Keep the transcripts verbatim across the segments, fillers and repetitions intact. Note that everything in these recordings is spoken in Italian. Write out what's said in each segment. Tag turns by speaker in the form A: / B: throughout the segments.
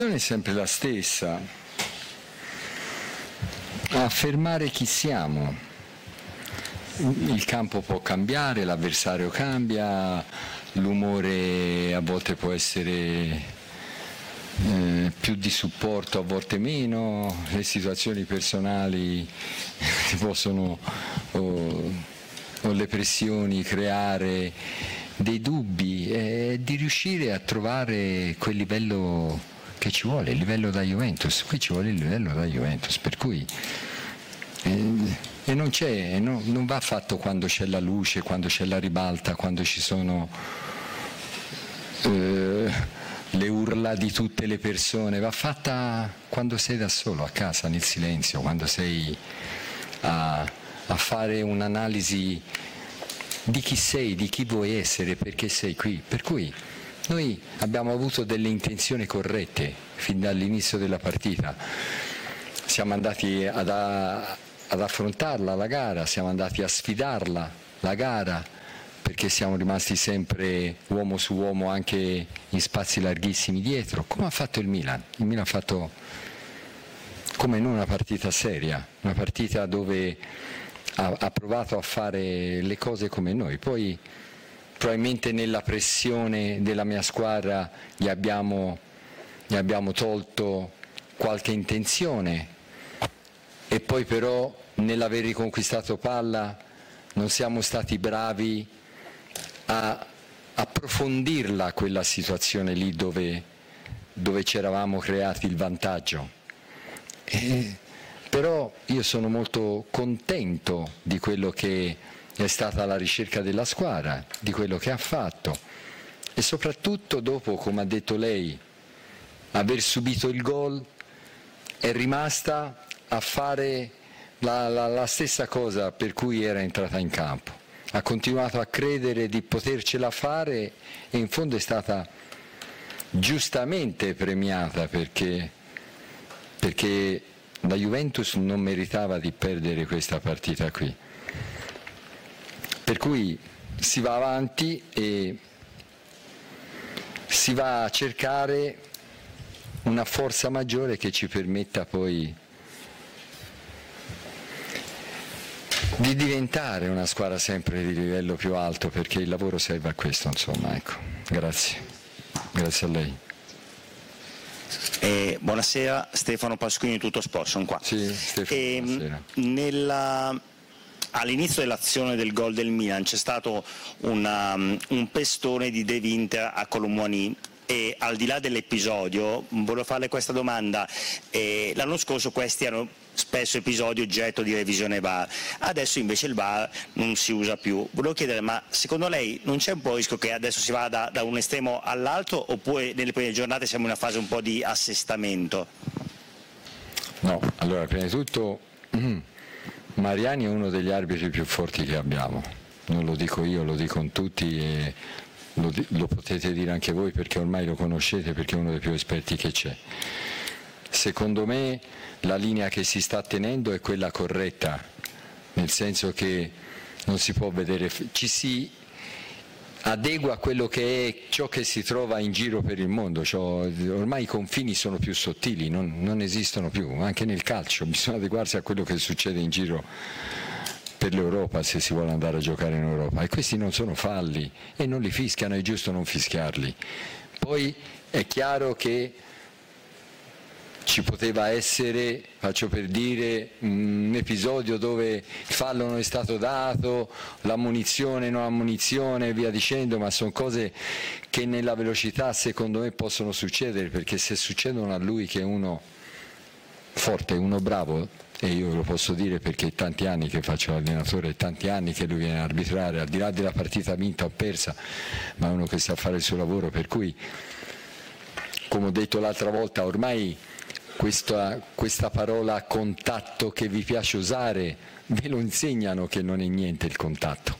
A: è sempre la stessa, affermare chi siamo. Il campo può cambiare, l'avversario cambia, l'umore a volte può essere eh, più di supporto, a volte meno, le situazioni personali possono o, o le pressioni creare dei dubbi, e di riuscire a trovare quel livello che ci vuole, il livello da Juventus. Qui ci vuole il livello da Juventus, per cui eh, e non c'è, no, non va fatto quando c'è la luce, quando c'è la ribalta, quando ci sono eh, le urla di tutte le persone, va fatta quando sei da solo a casa, nel silenzio, quando sei a, a fare un'analisi di chi sei, di chi vuoi essere, perché sei qui. Per cui noi abbiamo avuto delle intenzioni corrette fin dall'inizio della partita, siamo andati ad, a, ad affrontarla la gara, siamo andati a sfidarla la gara, perché siamo rimasti sempre uomo su uomo anche in spazi larghissimi dietro, come ha fatto il Milan. Il Milan ha fatto come in una partita seria, una partita dove ha, ha provato a fare le cose come noi. Poi probabilmente nella pressione della mia squadra gli abbiamo, gli abbiamo tolto qualche intenzione, e poi però nell'aver riconquistato palla non siamo stati bravi a approfondirla quella situazione lì dove, dove ci eravamo creati il vantaggio. E, però io sono molto contento di quello che è stata la ricerca della squadra, di quello che ha fatto, e soprattutto dopo, come ha detto lei, aver subito il gol, è rimasta a fare la, la, la stessa cosa per cui era entrata in campo. Ha continuato a credere di potercela fare, e in fondo è stata giustamente premiata, perché, perché la Juventus non meritava di perdere questa partita qui. Per cui si va avanti e si va a cercare una forza maggiore che ci permetta poi di diventare una squadra sempre di livello più alto, perché il lavoro serve a questo, insomma, ecco. Grazie. Grazie a lei.
B: Eh, buonasera, Stefano Pasquini, Tutto Sport, sono qua.
A: Sì, Stefano,
B: eh,
A: buonasera.
B: Nella... All'inizio dell'azione del gol del Milan c'è stato una, un pestone di De Winter a Colomboani, e al di là dell'episodio volevo farle questa domanda. Eh, l'anno scorso questi erano spesso episodi oggetto di revisione V A R, adesso invece il V A R non si usa più. Volevo chiedere, ma secondo lei non c'è un po' il rischio che adesso si vada da, da un estremo all'altro, oppure nelle prime giornate siamo in una fase un po' di assestamento?
A: No, allora prima di tutto Mariani è uno degli arbitri più forti che abbiamo, non lo dico io, lo dicono tutti, e lo, lo potete dire anche voi, perché ormai lo conoscete, perché è uno dei più esperti che c'è. Secondo me la linea che si sta tenendo è quella corretta, nel senso che non si può vedere, ci si adegua a quello che è ciò che si trova in giro per il mondo, cioè, ormai i confini sono più sottili, non, non esistono più, anche nel calcio bisogna adeguarsi a quello che succede in giro per l'Europa, se si vuole andare a giocare in Europa, e questi non sono falli e non li fischiano, è giusto non fischiarli. Poi è chiaro che ci poteva essere, faccio per dire, un episodio dove il fallo non è stato dato, l'ammonizione, non ammonizione e via dicendo, ma sono cose che nella velocità secondo me possono succedere, perché se succedono a lui, che è uno forte, uno bravo, e io lo posso dire perché è tanti anni che faccio l'allenatore, è tanti anni che lui viene a arbitrare, al di là della partita vinta o persa, ma è uno che sa fare il suo lavoro, per cui, come ho detto l'altra volta, ormai Questa, questa parola contatto che vi piace usare, ve lo insegnano che non è niente il contatto,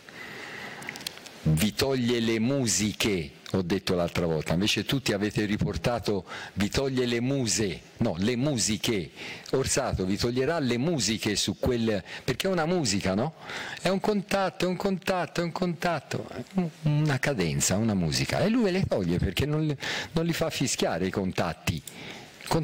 A: vi toglie le musiche, ho detto l'altra volta, invece tutti avete riportato vi toglie le muse, no, le musiche. Orsato vi toglierà le musiche su quel, perché è una musica, no? È un contatto, è un contatto, è un contatto, una cadenza, una musica, e lui ve le toglie perché non, non li fa fischiare i contatti.